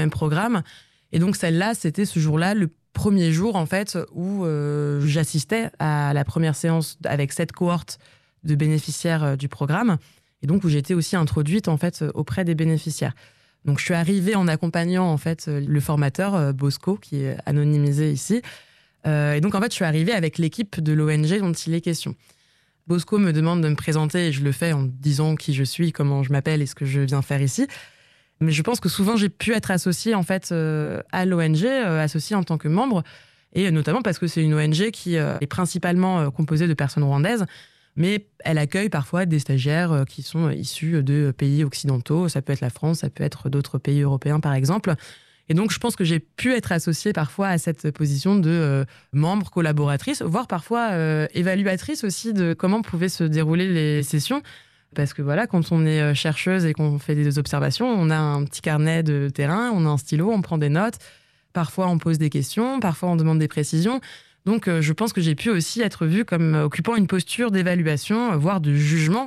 même programme. Et donc celle-là, c'était ce jour-là, le premier jour en fait, où j'assistais à la première séance avec cette cohorte de bénéficiaires du programme, et donc où j'étais aussi introduite en fait auprès des bénéficiaires. Donc je suis arrivée en accompagnant en fait le formateur Bosco, qui est anonymisé ici. Et donc en fait, je suis arrivée avec l'équipe de l'ONG dont il est question. Bosco me demande de me présenter et je le fais en disant qui je suis, comment je m'appelle et ce que je viens faire ici. Mais je pense que souvent j'ai pu être associée en fait à l'ONG, associée en tant que membre, et notamment parce que c'est une ONG qui est principalement composée de personnes rwandaises, mais elle accueille parfois des stagiaires qui sont issus de pays occidentaux. Ça peut être la France, ça peut être d'autres pays européens par exemple. Et donc je pense que j'ai pu être associée parfois à cette position de membre, collaboratrice, voire parfois évaluatrice aussi de comment pouvaient se dérouler les sessions. Parce que voilà, quand on est chercheuse et qu'on fait des observations, on a un petit carnet de terrain, on a un stylo, on prend des notes. Parfois, on pose des questions, parfois, on demande des précisions. Donc, je pense que j'ai pu aussi être vue comme occupant une posture d'évaluation, voire de jugement.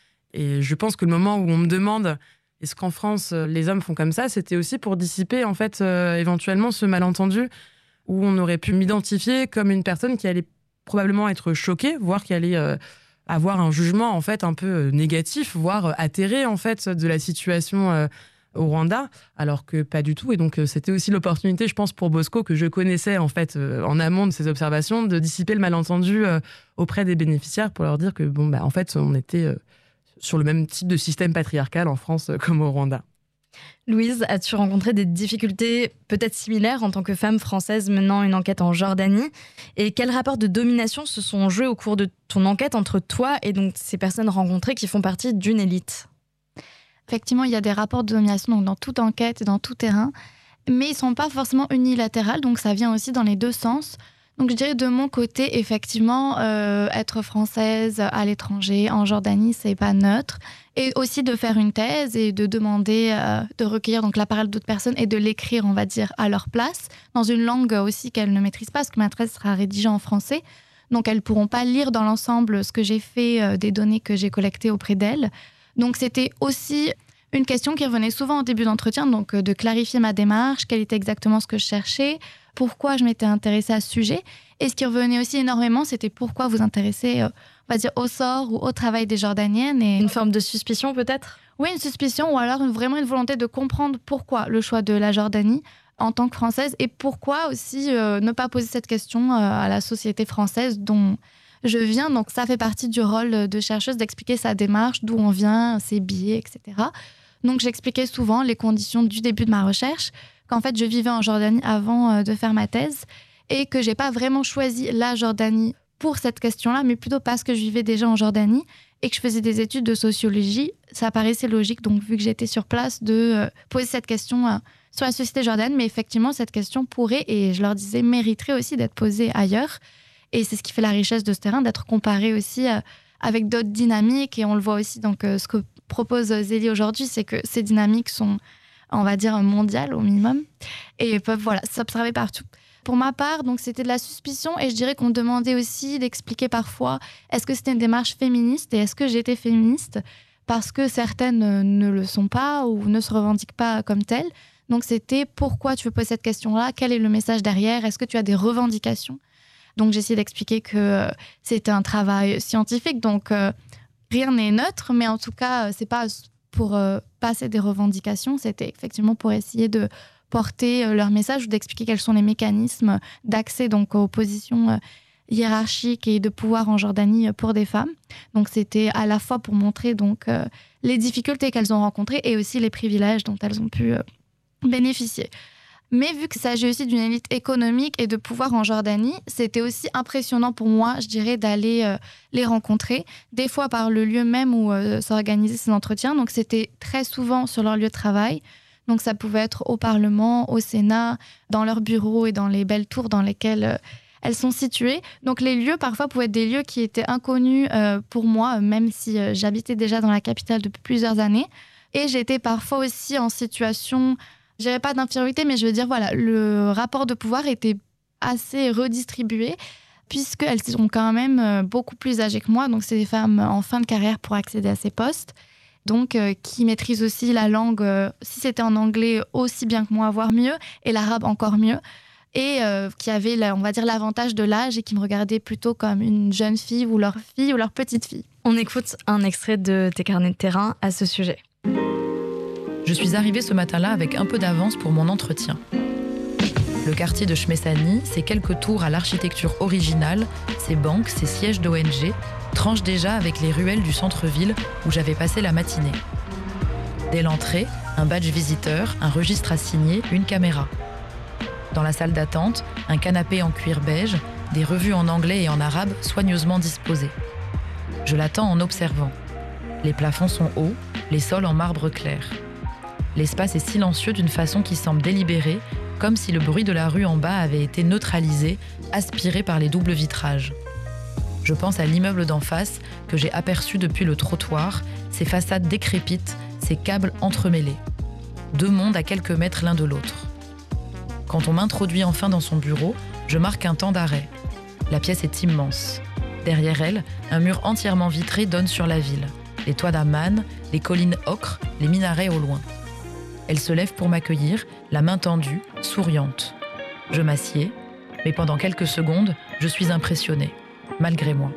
Et je pense que le moment où on me demande est-ce qu'en France, les hommes font comme ça, c'était aussi pour dissiper, en fait, éventuellement ce malentendu où on aurait pu m'identifier comme une personne qui allait probablement être choquée, voire qui allait avoir un jugement en fait un peu négatif, voire atterré en fait de la situation au Rwanda, alors que pas du tout. Et donc c'était aussi l'opportunité, je pense, pour Bosco, que je connaissais en fait en amont de ces observations, de dissiper le malentendu auprès des bénéficiaires pour leur dire que bon bah en fait on était sur le même type de système patriarcal en France comme au Rwanda. Louise, as-tu rencontré des difficultés peut-être similaires en tant que femme française menant une enquête en Jordanie ? Et quels rapports de domination se sont joués au cours de ton enquête entre toi et donc ces personnes rencontrées qui font partie d'une élite ? Effectivement, il y a des rapports de domination donc dans toute enquête et dans tout terrain, mais ils ne sont pas forcément unilatéraux, donc ça vient aussi dans les deux sens. Donc je dirais de mon côté, effectivement, être française à l'étranger, en Jordanie, c'est pas neutre. Et aussi de faire une thèse et de demander de recueillir donc la parole d'autres personnes et de l'écrire, on va dire, à leur place, dans une langue aussi qu'elles ne maîtrisent pas, parce que ma thèse sera rédigée en français. Donc elles ne pourront pas lire dans l'ensemble ce que j'ai fait, des données que j'ai collectées auprès d'elles. Donc c'était aussi une question qui revenait souvent au début d'entretien, donc de clarifier ma démarche, quel était exactement ce que je cherchais, pourquoi je m'étais intéressée à ce sujet. Et ce qui revenait aussi énormément, c'était pourquoi vous intéressez, on va dire, au sort ou au travail des Jordaniennes. Et une forme de suspicion peut-être ? Oui, une suspicion ou alors vraiment une volonté de comprendre pourquoi le choix de la Jordanie en tant que Française et pourquoi aussi ne pas poser cette question à la société française dont je viens. Donc ça fait partie du rôle de chercheuse d'expliquer sa démarche, d'où on vient, ses biais, etc. Donc j'expliquais souvent les conditions du début de ma recherche, qu'en fait je vivais en Jordanie avant de faire ma thèse et que j'ai pas vraiment choisi la Jordanie pour cette question-là, mais plutôt parce que je vivais déjà en Jordanie et que je faisais des études de sociologie. Ça paraissait logique, donc vu que j'étais sur place, de poser cette question sur la société jordanienne. Mais effectivement, cette question pourrait, et je leur disais, mériterait aussi d'être posée ailleurs. Et c'est ce qui fait la richesse de ce terrain, d'être comparé aussi avec d'autres dynamiques. Et on le voit aussi, donc ce que propose Zélie aujourd'hui, c'est que ces dynamiques sont, on va dire, mondiales au minimum et peuvent s'observer partout. Pour ma part, donc, c'était de la suspicion et je dirais qu'on me demandait aussi d'expliquer parfois est-ce que c'était une démarche féministe et est-ce que j'étais féministe parce que certaines ne le sont pas ou ne se revendiquent pas comme telles. Donc c'était pourquoi tu veux poser cette question-là, quel est le message derrière, est-ce que tu as des revendications ? Donc j'essayais d'expliquer que c'était un travail scientifique, donc rien n'est neutre, mais en tout cas c'est pas pour passer des revendications, c'était effectivement pour essayer de porter leur message ou d'expliquer quels sont les mécanismes d'accès donc aux positions hiérarchiques et de pouvoir en Jordanie pour des femmes. Donc c'était à la fois pour montrer donc les difficultés qu'elles ont rencontrées et aussi les privilèges dont elles ont pu bénéficier. Mais vu qu'il s'agit aussi d'une élite économique et de pouvoir en Jordanie, c'était aussi impressionnant pour moi, je dirais, d'aller les rencontrer, des fois par le lieu même où s'organisaient ces entretiens. Donc c'était très souvent sur leur lieu de travail. Donc ça pouvait être au Parlement, au Sénat, dans leurs bureaux et dans les belles tours dans lesquelles elles sont situées. Donc les lieux parfois pouvaient être des lieux qui étaient inconnus pour moi, même si j'habitais déjà dans la capitale depuis plusieurs années. Et j'étais parfois aussi en situation, je dirais pas d'infériorité, mais je veux dire, voilà, le rapport de pouvoir était assez redistribué, puisqu'elles sont quand même beaucoup plus âgées que moi. Donc c'est des femmes en fin de carrière pour accéder à ces postes. donc qui maîtrise aussi la langue, si c'était en anglais, aussi bien que moi, voire mieux, et l'arabe encore mieux, et qui avait, on va dire, l'avantage de l'âge et qui me regardait plutôt comme une jeune fille ou leur petite fille. On écoute un extrait de tes carnets de terrain à ce sujet. Je suis arrivée ce matin-là avec un peu d'avance pour mon entretien. Le quartier de Shmessani, ses quelques tours à l'architecture originale, ses banques, ses sièges d'ONG, tranchent déjà avec les ruelles du centre-ville où j'avais passé la matinée. Dès l'entrée, un badge visiteur, un registre à signer, une caméra. Dans la salle d'attente, un canapé en cuir beige, des revues en anglais et en arabe soigneusement disposées. Je l'attends en observant. Les plafonds sont hauts, les sols en marbre clair. L'espace est silencieux d'une façon qui semble délibérée, comme si le bruit de la rue en bas avait été neutralisé, aspiré par les doubles vitrages. Je pense à l'immeuble d'en face que j'ai aperçu depuis le trottoir, ses façades décrépites, ses câbles entremêlés. 2 mondes à quelques mètres l'un de l'autre. Quand on m'introduit enfin dans son bureau, je marque un temps d'arrêt. La pièce est immense. Derrière elle, un mur entièrement vitré donne sur la ville. Les toits d'Amman, les collines ocre, les minarets au loin. Elle se lève pour m'accueillir, la main tendue, souriante. Je m'assieds, mais pendant quelques secondes, je suis impressionnée, malgré moi.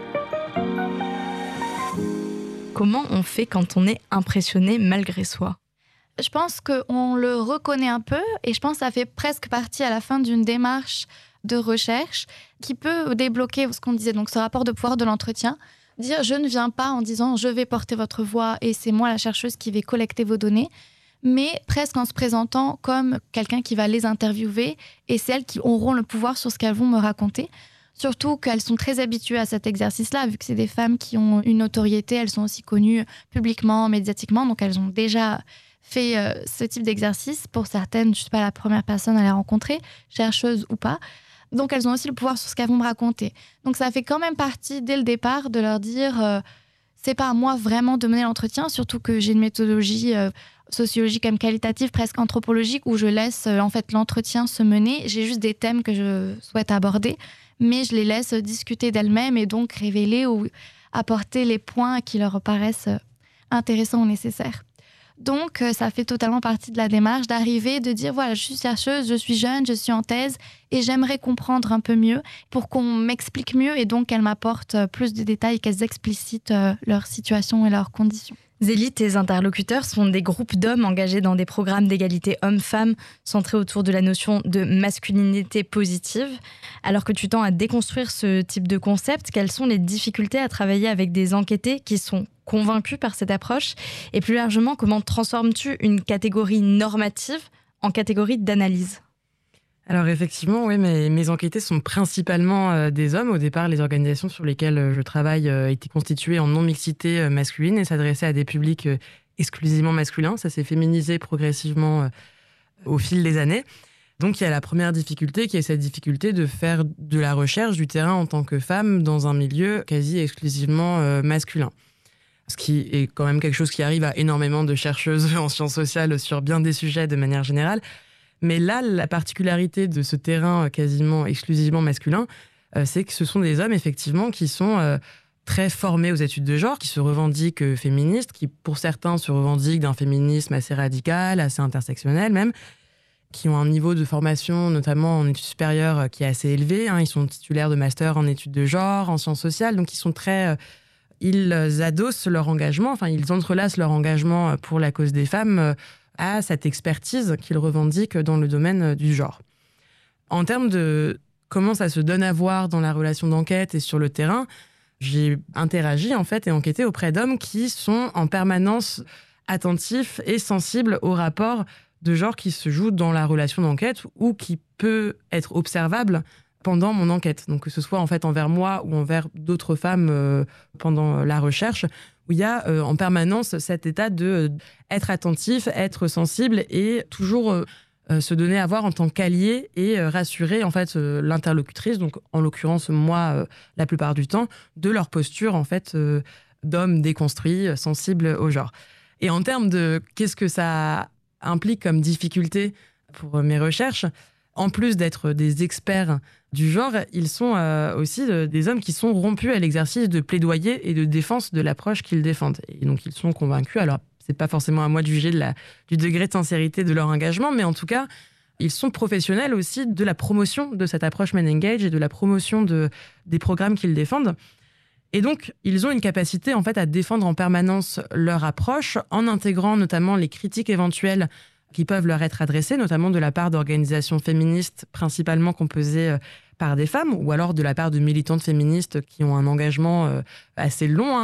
Comment on fait quand on est impressionné malgré soi ? Je pense qu'on le reconnaît un peu et je pense que ça fait presque partie à la fin d'une démarche de recherche qui peut débloquer ce qu'on disait, donc ce rapport de pouvoir de l'entretien. Dire je ne viens pas en disant je vais porter votre voix et c'est moi la chercheuse qui vais collecter vos données, mais presque en se présentant comme quelqu'un qui va les interviewer et celles qui auront le pouvoir sur ce qu'elles vont me raconter. Surtout qu'elles sont très habituées à cet exercice-là, vu que c'est des femmes qui ont une notoriété, elles sont aussi connues publiquement, médiatiquement, donc elles ont déjà fait ce type d'exercice. Pour certaines, je ne suis pas la première personne à les rencontrer, chercheuse ou pas. Donc elles ont aussi le pouvoir sur ce qu'elles vont me raconter. Donc ça fait quand même partie, dès le départ, de leur dire c'est pas à moi vraiment de mener l'entretien, surtout que j'ai une méthodologie sociologique comme qualitative, presque anthropologique, où je laisse en fait l'entretien se mener. J'ai juste des thèmes que je souhaite aborder, mais je les laisse discuter d'elles-mêmes et donc révéler ou apporter les points qui leur paraissent intéressants ou nécessaires. Donc, ça fait totalement partie de la démarche d'arriver, de dire, voilà, je suis chercheuse, je suis jeune, je suis en thèse et j'aimerais comprendre un peu mieux pour qu'on m'explique mieux et donc qu'elles m'apportent plus de détails, qu'elles explicitent leur situation et leurs conditions. Zélie, tes interlocuteurs sont des groupes d'hommes engagés dans des programmes d'égalité hommes-femmes centrés autour de la notion de masculinité positive. Alors que tu tends à déconstruire ce type de concept, quelles sont les difficultés à travailler avec des enquêtés qui sont convaincus par cette approche ? Et plus largement, comment transformes-tu une catégorie normative en catégorie d'analyse ? Alors effectivement, oui, mes enquêtés sont principalement des hommes. Au départ, les organisations sur lesquelles je travaille étaient constituées en non-mixité masculine et s'adressaient à des publics exclusivement masculins. Ça s'est féminisé progressivement au fil des années. Donc il y a la première difficulté qui est cette difficulté de faire de la recherche du terrain en tant que femme dans un milieu quasi exclusivement masculin. Ce qui est quand même quelque chose qui arrive à énormément de chercheuses en sciences sociales sur bien des sujets de manière générale. Mais là, la particularité de ce terrain quasiment exclusivement masculin, c'est que ce sont des hommes, effectivement, qui sont très formés aux études de genre, qui se revendiquent féministes, qui, pour certains, se revendiquent d'un féminisme assez radical, assez intersectionnel même, qui ont un niveau de formation, notamment en études supérieures, qui est assez élevé. Ils sont titulaires de master en études de genre, en sciences sociales, donc ils sont très... ils adossent leur engagement, enfin, ils entrelacent leur engagement pour la cause des femmes à cette expertise qu'ils revendiquent dans le domaine du genre. En termes de comment ça se donne à voir dans la relation d'enquête et sur le terrain, j'ai interagi en fait et enquêté auprès d'hommes qui sont en permanence attentifs et sensibles au rapport de genre qui se joue dans la relation d'enquête ou qui peut être observable pendant mon enquête. Donc que ce soit en fait envers moi ou envers d'autres femmes pendant la recherche, où il y a en permanence cet état de être attentif, être sensible et toujours se donner à voir en tant qu'allié et rassurer en fait l'interlocutrice, donc en l'occurrence moi la plupart du temps, de leur posture en fait d'hommes déconstruits, sensibles au genre. Et en termes de qu'est-ce que ça implique comme difficulté pour mes recherches, en plus d'être des experts du genre, ils sont aussi des hommes qui sont rompus à l'exercice de plaidoyer et de défense de l'approche qu'ils défendent. Et donc, ils sont convaincus. Alors, c'est pas forcément à moi de juger du degré de sincérité de leur engagement, mais en tout cas, ils sont professionnels aussi de la promotion de cette approche Men Engage et de la promotion des programmes qu'ils défendent. Et donc, ils ont une capacité en fait à défendre en permanence leur approche en intégrant notamment les critiques éventuelles qui peuvent leur être adressées, notamment de la part d'organisations féministes principalement composées par des femmes, ou alors de la part de militantes féministes qui ont un engagement assez long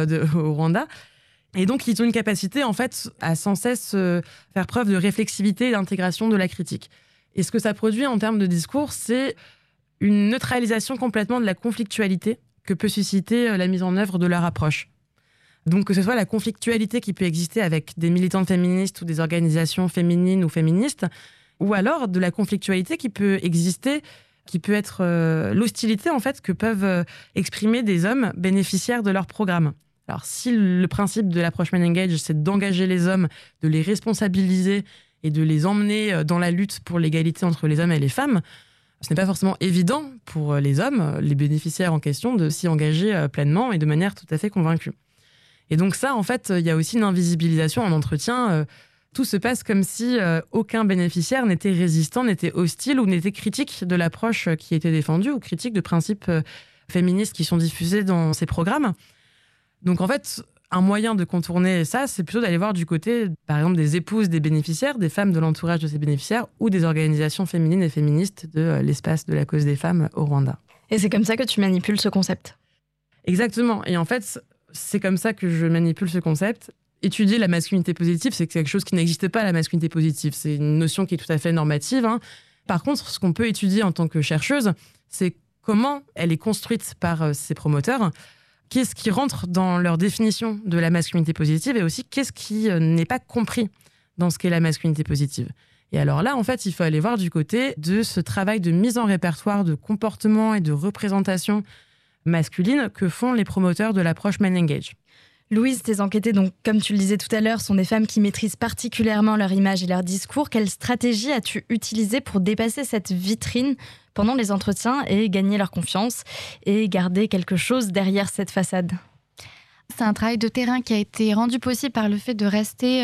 au Rwanda. Et donc, ils ont une capacité, en fait, à sans cesse faire preuve de réflexivité et d'intégration de la critique. Et ce que ça produit en termes de discours, c'est une neutralisation complètement de la conflictualité que peut susciter la mise en œuvre de leur approche. Donc, que ce soit la conflictualité qui peut exister avec des militantes féministes ou des organisations féminines ou féministes, ou alors de la conflictualité qui peut exister, qui peut être l'hostilité, en fait, que peuvent exprimer des hommes bénéficiaires de leur programme. Alors, si le principe de l'approche Men Engage, c'est d'engager les hommes, de les responsabiliser et de les emmener dans la lutte pour l'égalité entre les hommes et les femmes, ce n'est pas forcément évident pour les hommes, les bénéficiaires en question, de s'y engager pleinement et de manière tout à fait convaincue. Et donc ça, en fait, il y a aussi une invisibilisation en entretien. Tout se passe comme si aucun bénéficiaire n'était résistant, n'était hostile ou n'était critique de l'approche qui était défendue ou critique de principes féministes qui sont diffusés dans ces programmes. Donc en fait, un moyen de contourner ça, c'est plutôt d'aller voir du côté, par exemple, des épouses des bénéficiaires, des femmes de l'entourage de ces bénéficiaires ou des organisations féminines et féministes de l'espace de la cause des femmes au Rwanda. Et c'est comme ça que tu manipules ce concept. Exactement. Et en fait, c'est comme ça que je manipule ce concept. Étudier la masculinité positive, c'est quelque chose qui n'existe pas, la masculinité positive. C'est une notion qui est tout à fait normative. Par contre, ce qu'on peut étudier en tant que chercheuse, c'est comment elle est construite par ces promoteurs, qu'est-ce qui rentre dans leur définition de la masculinité positive et aussi qu'est-ce qui n'est pas compris dans ce qu'est la masculinité positive. Et alors là, en fait, il faut aller voir du côté de ce travail de mise en répertoire de comportement et de représentation masculine que font les promoteurs de l'approche Men Engage. Louise, tes enquêtées, donc, comme tu le disais tout à l'heure, sont des femmes qui maîtrisent particulièrement leur image et leur discours. Quelle stratégie as-tu utilisée pour dépasser cette vitrine pendant les entretiens et gagner leur confiance et garder quelque chose derrière cette façade ? C'est un travail de terrain qui a été rendu possible par le fait de rester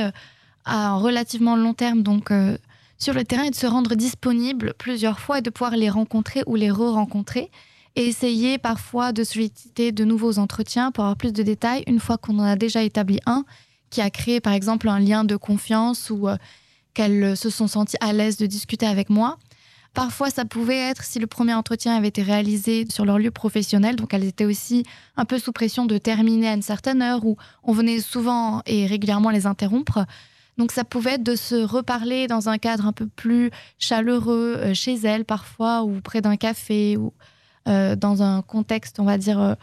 à un relativement long terme donc, sur le terrain et de se rendre disponible plusieurs fois et de pouvoir les rencontrer ou les re-rencontrer. Et essayer parfois de solliciter de nouveaux entretiens pour avoir plus de détails une fois qu'on en a déjà établi un qui a créé par exemple un lien de confiance ou qu'elles se sont senties à l'aise de discuter avec moi. Parfois, ça pouvait être si le premier entretien avait été réalisé sur leur lieu professionnel, donc elles étaient aussi un peu sous pression de terminer à une certaine heure où on venait souvent et régulièrement les interrompre. Donc ça pouvait être de se reparler dans un cadre un peu plus chaleureux chez elles parfois ou près d'un café ou dans un contexte, on va dire,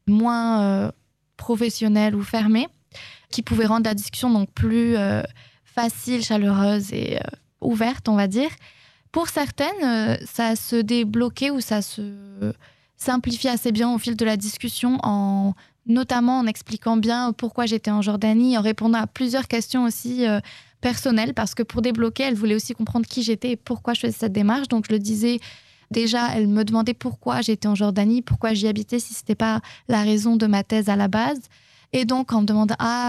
moins professionnel ou fermé, qui pouvait rendre la discussion donc plus facile, chaleureuse et ouverte, on va dire. Pour certaines, ça se débloquait ou ça se simplifiait assez bien au fil de la discussion, notamment en expliquant bien pourquoi j'étais en Jordanie, en répondant à plusieurs questions aussi personnelles, parce que pour débloquer, elle voulait aussi comprendre qui j'étais et pourquoi je faisais cette démarche. Donc je le disais. Déjà, elle me demandait pourquoi j'étais en Jordanie, pourquoi j'y habitais, si ce n'était pas la raison de ma thèse à la base. Et donc, en me demandant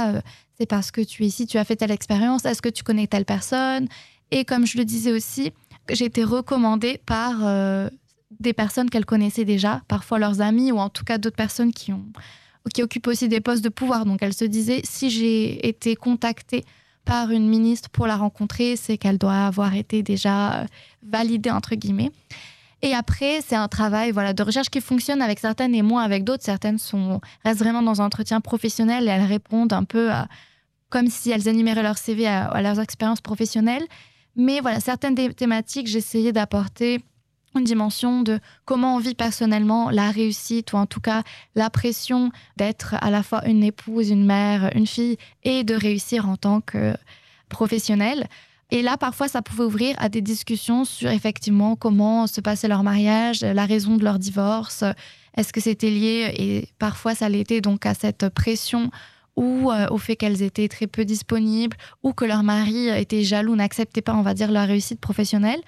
« c'est parce que tu es ici, tu as fait telle expérience, est-ce que tu connais telle personne ?» Et comme je le disais aussi, j'ai été recommandée par des personnes qu'elle connaissait déjà, parfois leurs amis ou en tout cas d'autres personnes qui occupent aussi des postes de pouvoir. Donc, elle se disait « si j'ai été contactée par une ministre pour la rencontrer, c'est qu'elle doit avoir été déjà validée, entre guillemets. » Et après, c'est un travail de recherche qui fonctionne avec certaines et moins avec d'autres. Certaines restent vraiment dans un entretien professionnel et elles répondent un peu comme si elles énuméraient leur CV à leurs expériences professionnelles. Mais certaines des thématiques, j'essayais d'apporter une dimension de comment on vit personnellement la réussite ou en tout cas la pression d'être à la fois une épouse, une mère, une fille et de réussir en tant que professionnelle. Et là, parfois, ça pouvait ouvrir à des discussions sur effectivement comment se passait leur mariage, la raison de leur divorce, est-ce que c'était lié, et parfois ça l'était donc à cette pression ou au fait qu'elles étaient très peu disponibles ou que leur mari était jaloux, n'acceptait pas, on va dire, leur réussite professionnelle.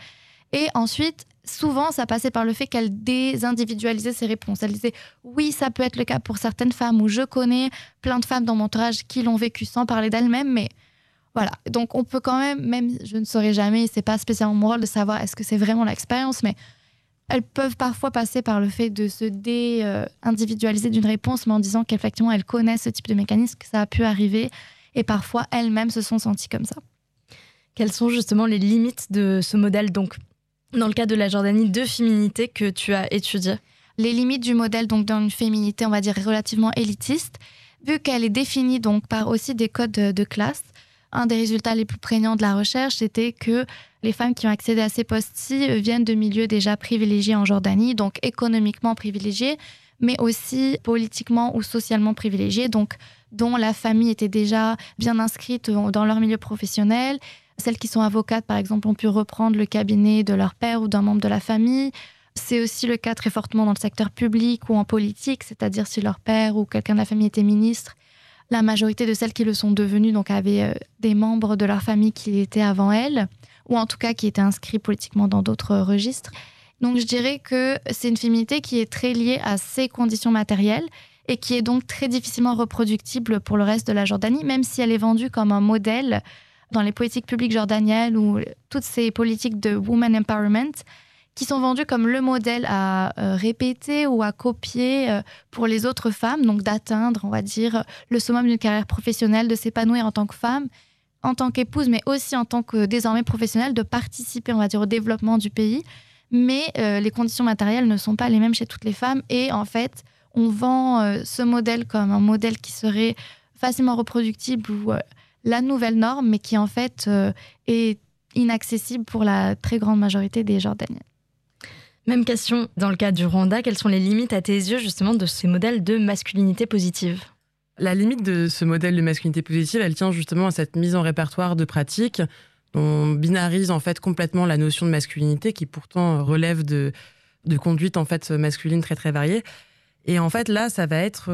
Et ensuite, souvent, ça passait par le fait qu'elle désindividualisait ses réponses. Elle disait « oui, ça peut être le cas pour certaines femmes » ou « je connais plein de femmes dans mon entourage qui l'ont vécu » sans parler d'elles-mêmes, mais voilà. Donc on peut quand même je ne saurais jamais, c'est pas spécialement mon rôle de savoir est-ce que c'est vraiment l'expérience, mais elles peuvent parfois passer par le fait de se déindividualiser d'une réponse, mais en disant qu'effectivement elles connaissent ce type de mécanisme, que ça a pu arriver, et parfois elles-mêmes se sont senties comme ça. Quelles sont justement les limites de ce modèle, donc dans le cas de la Jordanie, de féminité que tu as étudié? Les limites du modèle donc dans une féminité, on va dire relativement élitiste, vu qu'elle est définie donc par aussi des codes de classe. Un des résultats les plus prégnants de la recherche, c'était que les femmes qui ont accédé à ces postes-ci viennent de milieux déjà privilégiés en Jordanie, donc économiquement privilégiés, mais aussi politiquement ou socialement privilégiés, donc dont la famille était déjà bien inscrite dans leur milieu professionnel. Celles qui sont avocates, par exemple, ont pu reprendre le cabinet de leur père ou d'un membre de la famille. C'est aussi le cas très fortement dans le secteur public ou en politique, c'est-à-dire si leur père ou quelqu'un de la famille était ministre. La majorité de celles qui le sont devenues donc, avaient des membres de leur famille qui étaient avant elles, ou en tout cas qui étaient inscrits politiquement dans d'autres registres. Donc je dirais que c'est une féminité qui est très liée à ses conditions matérielles et qui est donc très difficilement reproductible pour le reste de la Jordanie, même si elle est vendue comme un modèle dans les politiques publiques jordaniennes ou toutes ces politiques de woman empowerment qui sont vendues comme le modèle à répéter ou à copier pour les autres femmes, donc d'atteindre, on va dire, le summum d'une carrière professionnelle, de s'épanouir en tant que femme, en tant qu'épouse, mais aussi en tant que désormais professionnelle, de participer, on va dire, au développement du pays. Mais les conditions matérielles ne sont pas les mêmes chez toutes les femmes. Et en fait, on vend ce modèle comme un modèle qui serait facilement reproductible ou la nouvelle norme, mais qui en fait est inaccessible pour la très grande majorité des Jordaniennes. Même question dans le cas du Rwanda. Quelles sont les limites à tes yeux justement de ces modèles de masculinité positive? La limite de ce modèle de masculinité positive, elle tient justement à cette mise en répertoire de pratiques. On binarise en fait complètement la notion de masculinité qui pourtant relève de conduites en fait masculines très très variées. Et en fait là, ça va être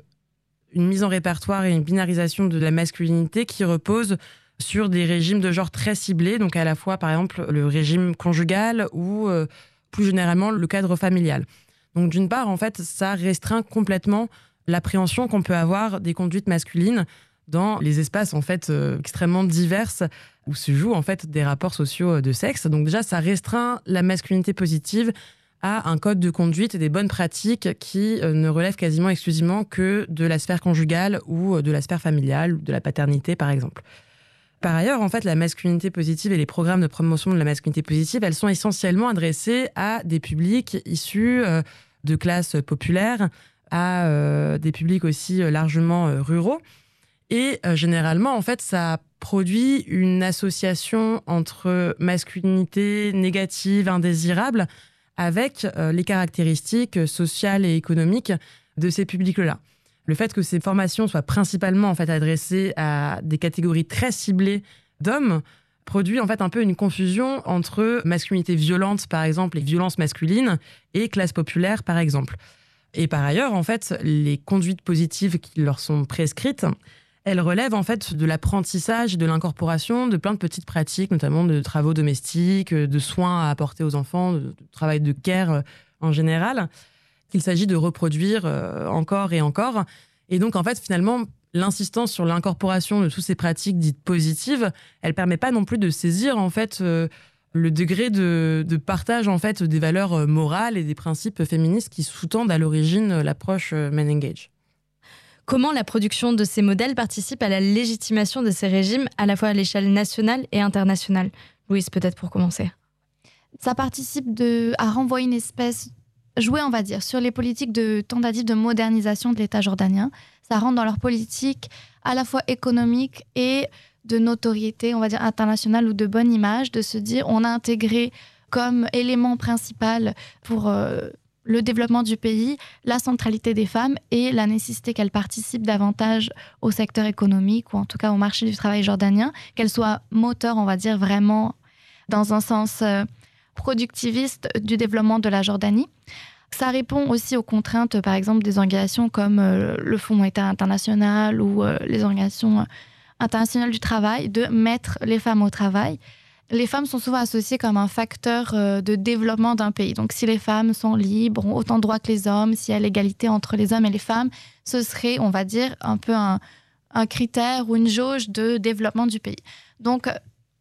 une mise en répertoire et une binarisation de la masculinité qui repose sur des régimes de genre très ciblés, donc à la fois par exemple le régime conjugal ou plus généralement le cadre familial. Donc d'une part, en fait, ça restreint complètement l'appréhension qu'on peut avoir des conduites masculines dans les espaces en fait extrêmement divers où se jouent en fait des rapports sociaux de sexe. Donc déjà, ça restreint la masculinité positive à un code de conduite et des bonnes pratiques qui ne relèvent quasiment exclusivement que de la sphère conjugale ou de la sphère familiale ou de la paternité, par exemple. Par ailleurs, en fait, la masculinité positive et les programmes de promotion de la masculinité positive, elles sont essentiellement adressées à des publics issus de classes populaires, à des publics aussi largement ruraux. Et généralement, en fait, ça produit une association entre masculinité négative, indésirable, avec les caractéristiques sociales et économiques de ces publics-là. Le fait que ces formations soient principalement en fait, adressées à des catégories très ciblées d'hommes produit en fait un peu une confusion entre masculinité violente, par exemple, et violence masculine, et classe populaire, par exemple. Et par ailleurs, en fait, les conduites positives qui leur sont prescrites, elles relèvent en fait de l'apprentissage et de l'incorporation de plein de petites pratiques, notamment de travaux domestiques, de soins à apporter aux enfants, de travail de care en général, qu'il s'agit de reproduire encore et encore. Et donc, en fait, finalement, l'insistance sur l'incorporation de toutes ces pratiques dites positives, elle permet pas non plus de saisir, en fait, le degré de partage, en fait, des valeurs morales et des principes féministes qui sous-tendent à l'origine l'approche Men Engage. Comment la production de ces modèles participe à la légitimation de ces régimes, à la fois à l'échelle nationale et internationale? Louise, peut-être pour commencer. Ça participe à renvoyer une espèce... jouer, on va dire, sur les politiques de tentatives de modernisation de l'État jordanien. Ça rentre dans leur politique à la fois économique et de notoriété, on va dire, internationale ou de bonne image, de se dire on a intégré comme élément principal pour le développement du pays la centralité des femmes et la nécessité qu'elles participent davantage au secteur économique ou en tout cas au marché du travail jordanien, qu'elles soient moteurs, on va dire, vraiment dans un sens productiviste du développement de la Jordanie. Ça répond aussi aux contraintes, par exemple, des organisations comme le Fonds monétaire international ou les organisations internationales du travail, de mettre les femmes au travail. les femmes sont souvent associées comme un facteur de développement d'un pays. Donc, si les femmes sont libres, ont autant de droits que les hommes, s'il y a l'égalité entre les hommes et les femmes, ce serait, on va dire, un peu un critère ou une jauge de développement du pays. Donc,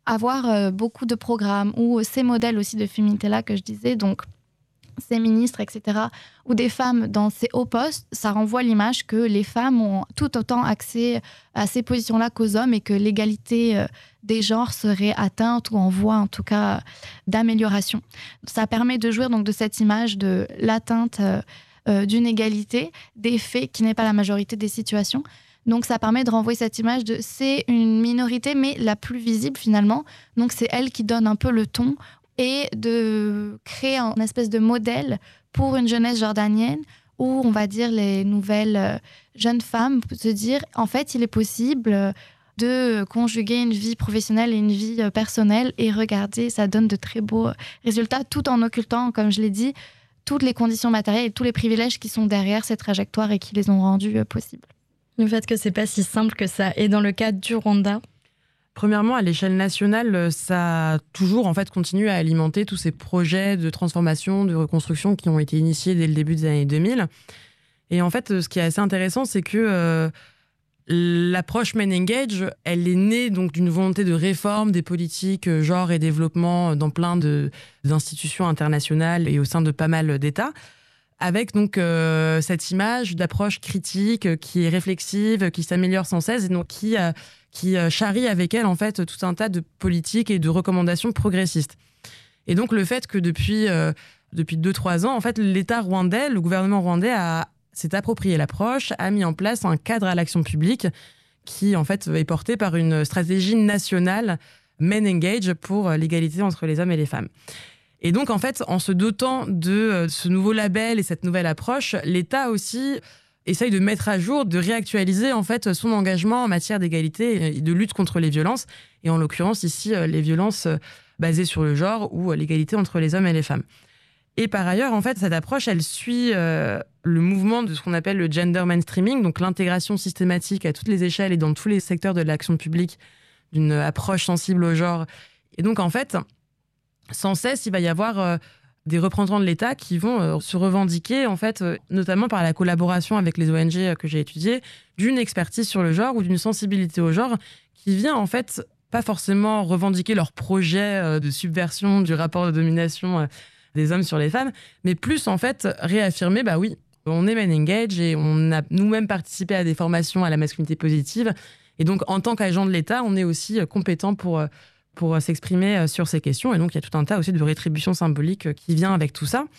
avoir beaucoup de programmes ou ces modèles aussi de féminité-là que je disais, donc ces ministres, etc., ou des femmes dans ces hauts postes, ça renvoie l'image que les femmes ont tout autant accès à ces positions-là qu'aux hommes et que l'égalité des genres serait atteinte ou en voie, en tout cas, d'amélioration. Ça permet de jouir donc de cette image de l'atteinte d'une égalité des faits qui n'est pas la majorité des situations. Donc, ça permet de renvoyer cette image de c'est une minorité, mais la plus visible finalement. Donc, c'est elle qui donne un peu le ton et de créer un espèce de modèle pour une jeunesse jordanienne où, on va dire, les nouvelles jeunes femmes se dire, en fait, il est possible de conjuguer une vie professionnelle et une vie personnelle et regardez, ça donne de très beaux résultats tout en occultant, comme je l'ai dit, toutes les conditions matérielles et tous les privilèges qui sont derrière ces trajectoires et qui les ont rendus possibles. Le fait que c'est pas si simple que ça. Et dans le cas du Rwanda ? Premièrement, à l'échelle nationale, ça a toujours en fait continué à alimenter tous ces projets de transformation, de reconstruction qui ont été initiés dès le début des années 2000. Et en fait, ce qui est assez intéressant, c'est que l'approche Men Engage, elle est née donc d'une volonté de réforme des politiques genre et développement dans plein d'institutions internationales et au sein de pas mal d'États, avec donc cette image d'approche critique qui est réflexive, qui s'améliore sans cesse et donc qui charrie avec elle en fait tout un tas de politiques et de recommandations progressistes. Et donc le fait que depuis 2-3 ans, en fait, l'État rwandais, le gouvernement rwandais s'est approprié l'approche, a mis en place un cadre à l'action publique qui en fait est porté par une stratégie nationale Men Engage pour l'égalité entre les hommes et les femmes. Et donc, en fait, en se dotant de ce nouveau label et cette nouvelle approche, l'État aussi essaye de mettre à jour, de réactualiser en fait son engagement en matière d'égalité et de lutte contre les violences. Et en l'occurrence, ici, les violences basées sur le genre ou l'égalité entre les hommes et les femmes. Et par ailleurs, en fait, cette approche, elle suit le mouvement de ce qu'on appelle le gender mainstreaming, donc l'intégration systématique à toutes les échelles et dans tous les secteurs de l'action publique d'une approche sensible au genre. Et donc, en fait, sans cesse, il va y avoir des représentants de l'État qui vont se revendiquer, en fait, notamment par la collaboration avec les ONG que j'ai étudiées, d'une expertise sur le genre ou d'une sensibilité au genre qui vient, en fait, pas forcément revendiquer leur projet de subversion du rapport de domination des hommes sur les femmes, mais plus, en fait, réaffirmer, bah oui, on est Men Engage et on a nous-mêmes participé à des formations à la masculinité positive. Et donc, en tant qu'agent de l'État, on est aussi compétent pour s'exprimer sur ces questions. Et donc, il y a tout un tas aussi de rétribution symbolique qui vient avec tout ça.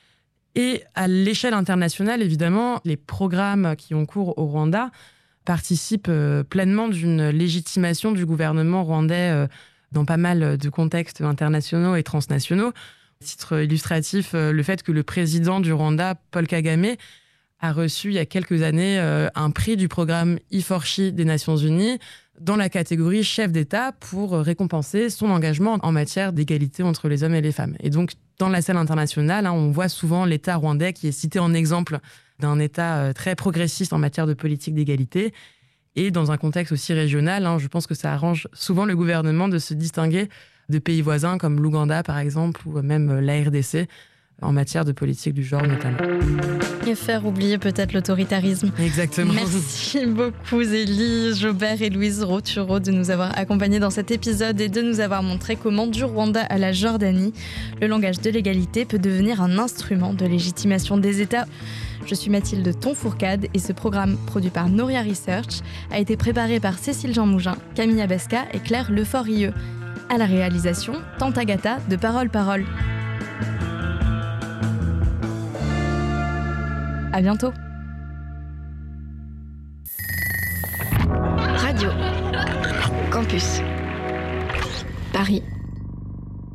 Et à l'échelle internationale, évidemment, les programmes qui ont cours au Rwanda participent pleinement d'une légitimation du gouvernement rwandais dans pas mal de contextes internationaux et transnationaux. À titre illustratif, le fait que le président du Rwanda, Paul Kagame, a reçu il y a quelques années un prix du programme I4CHI des Nations Unies dans la catégorie chef d'État pour récompenser son engagement en matière d'égalité entre les hommes et les femmes. Et donc, dans la scène internationale, on voit souvent l'État rwandais qui est cité en exemple d'un État très progressiste en matière de politique d'égalité. Et dans un contexte aussi régional, je pense que ça arrange souvent le gouvernement de se distinguer de pays voisins comme l'Ouganda, par exemple, ou même la RDC, en matière de politique du genre notamment. Et faire oublier peut-être l'autoritarisme. Exactement. Merci beaucoup Zélie, Jobert et Louise Roturo de nous avoir accompagnés dans cet épisode et de nous avoir montré comment du Rwanda à la Jordanie, le langage de l'égalité peut devenir un instrument de légitimation des États. Je suis Mathilde Tonfourcade et ce programme, produit par Noria Research, a été préparé par Cécile Jean-Mougin, Camille Abesca et Claire Lefort-Rieux. À la réalisation, Tantagata de Parole. À bientôt. Radio Campus Paris